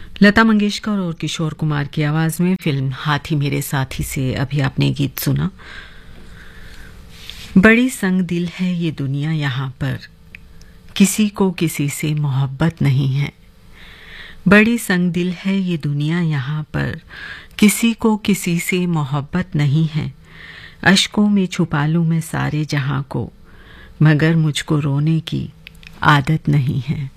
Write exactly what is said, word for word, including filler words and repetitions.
लता मंगेशकर और किशोर कुमार की आवाज में फिल्म हाथी मेरे साथी से अभी आपने गीत सुना। बड़ी संग दिल है ये दुनिया, यहाँ पर किसी को किसी से मोहब्बत नहीं है। बड़ी संग दिल है ये दुनिया, यहाँ पर किसी को किसी से मोहब्बत नहीं है। अश्कों में छुपा लूं मैं सारे जहां को, मगर मुझको रोने की आदत नहीं है।